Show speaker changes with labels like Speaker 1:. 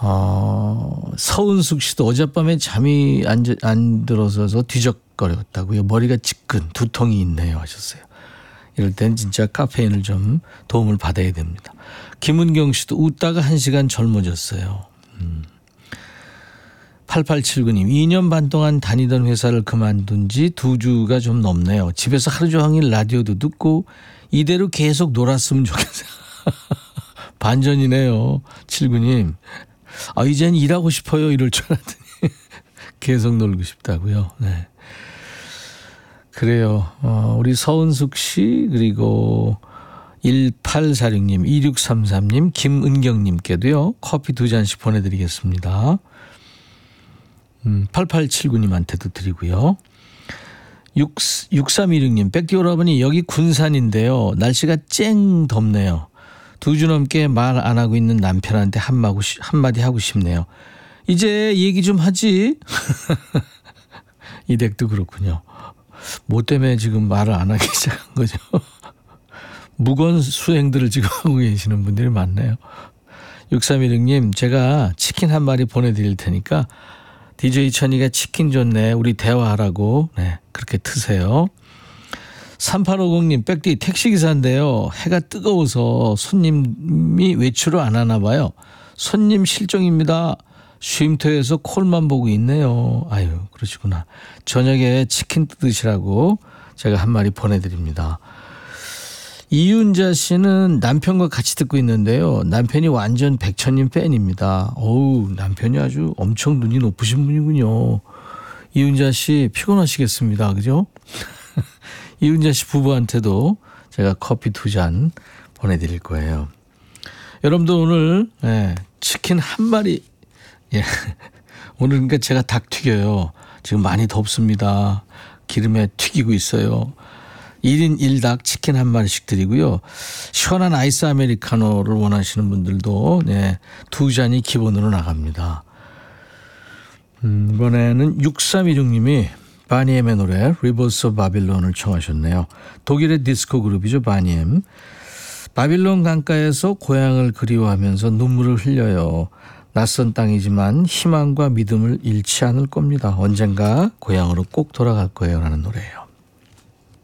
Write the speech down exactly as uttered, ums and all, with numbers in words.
Speaker 1: 어, 서은숙 씨도 어젯밤에 잠이 안, 안 들어서서 뒤적거렸다고요. 머리가 지끈, 두통이 있네요 하셨어요. 이럴 땐 진짜 카페인을 좀 도움을 받아야 됩니다. 김은경 씨도 웃다가 한 시간 젊어졌어요. 음. 팔팔칠구 님, 이 년 반 동안 다니던 회사를 그만둔 지 두 주가 좀 넘네요. 집에서 하루 종일 라디오도 듣고 이대로 계속 놀았으면 좋겠어요. 반전이네요. 칠구 님. 아, 이젠 일하고 싶어요. 이럴 줄 알았더니 계속 놀고 싶다고요. 네. 그래요. 어, 우리 서은숙 씨 그리고 일팔사육 님, 이육삼삼 님, 김은경님께도요. 커피 두 잔씩 보내드리겠습니다. 음, 팔팔칠구 님한테도 드리고요. 육삼일육 님, 백디 오라버니 여기 군산인데요. 날씨가 쨍 덥네요. 두 주 넘게 말 안 하고 있는 남편한테 한마디, 한마디 하고 싶네요. 이제 얘기 좀 하지. 이 댁도 그렇군요. 뭐 때문에 지금 말을 안 하기 시작한 거죠. 무거운 수행들을 지금 하고 계시는 분들이 많네요. 육삼일육 님, 제가 치킨 한 마리 보내드릴 테니까 디제이 천이가 치킨 좋네 우리 대화하라고 네, 그렇게 트세요. 삼팔오공 님, 백디 택시기사인데요. 해가 뜨거워서 손님이 외출을 안 하나 봐요. 손님 실종입니다. 쉼터에서 콜만 보고 있네요. 아유, 그러시구나. 저녁에 치킨 뜯으시라고 제가 한 마리 보내드립니다. 이윤자 씨는 남편과 같이 듣고 있는데요. 남편이 완전 백천님 팬입니다. 어우, 남편이 아주 엄청 눈이 높으신 분이군요. 이윤자 씨 피곤하시겠습니다. 그죠? 이윤자 씨 부부한테도 제가 커피 두 잔 보내드릴 거예요. 여러분들 오늘 네, 치킨 한 마리 예. 오늘 그러니까 제가 닭 튀겨요. 지금 많이 덥습니다. 기름에 튀기고 있어요. 일 인 일 닭 치킨 한 마리씩 드리고요. 시원한 아이스 아메리카노를 원하시는 분들도 네, 두 잔이 기본으로 나갑니다. 음, 이번에는 육삼일육 님이 바니엠의 노래 리버스 오브 바빌론을 청하셨네요. 독일의 디스코 그룹이죠. 바니엠. 바빌론 강가에서 고향을 그리워하면서 눈물을 흘려요. 낯선 땅이지만 희망과 믿음을 잃지 않을 겁니다. 언젠가 고향으로 꼭 돌아갈 거예요 라는 노래예요.